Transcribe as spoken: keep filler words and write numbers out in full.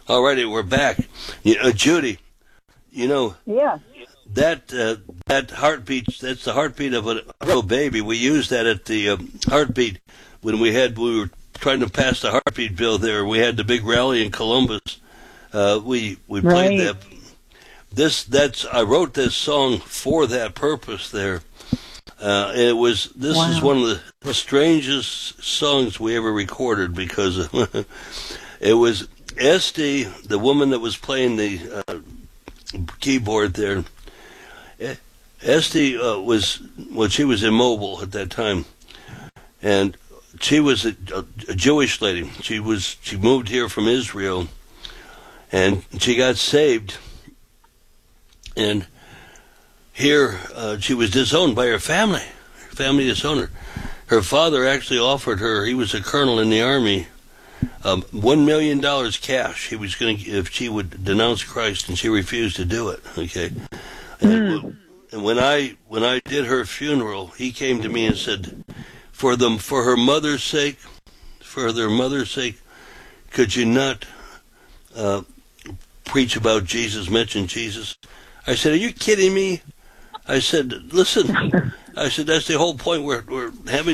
All righty, we're back. You know, Judy, you know, Yeah. that uh, that heartbeat, that's the heartbeat of a real baby. We used that at the uh, heartbeat when we had, we were trying to pass the heartbeat bill there. We had the big rally in Columbus. Uh, we we played Right. that. This, that's, I wrote this song for that purpose there. Uh, it was, this Wow. is one of the strangest songs we ever recorded because it was Esty, the woman that was playing the uh, keyboard there. Esty uh, was, well, she was immobile at that time, and she was a, a Jewish lady. She was, she moved here from Israel, and she got saved, and here uh, she was disowned by her family. Her family disowned her. Her father actually offered her, he was a colonel in the army, um, one million dollars cash. He was going to, if she would denounce Christ, and she refused to do it. Okay, and, Mm. and when I when I did her funeral, he came to me and said, "For them, for her mother's sake, for their mother's sake, could you not uh, preach about Jesus, mention Jesus?" I said, "Are you kidding me?" I said, "Listen," I said, "that's the whole point. We're we're having